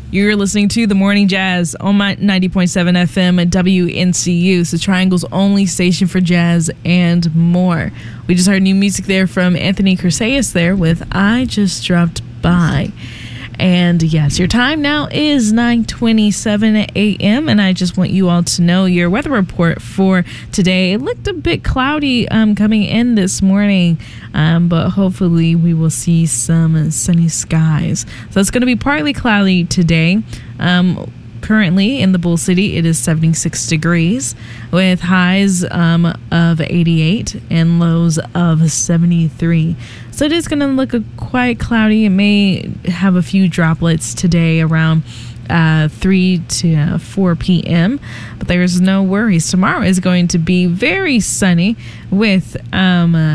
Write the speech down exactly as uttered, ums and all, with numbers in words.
You're listening to The Morning Jazz on my ninety point seven F M at W N C U. It's the Triangle's only station for jazz and more. We just heard new music there from Anthony Crusaeus there with I Just Dropped By. And yes, your time now is nine twenty-seven a.m. and I just want you all to know your weather report for today. It looked a bit cloudy um, coming in this morning, um, but hopefully we will see some sunny skies. So it's going to be partly cloudy today. Um, Currently in the Bull City, it is seventy-six degrees with highs um, of eighty-eight and lows of seventy-three. So it is going to look a, quite cloudy. It may have a few droplets today around uh, three to four p.m., but there's no worries. Tomorrow is going to be very sunny with um, uh,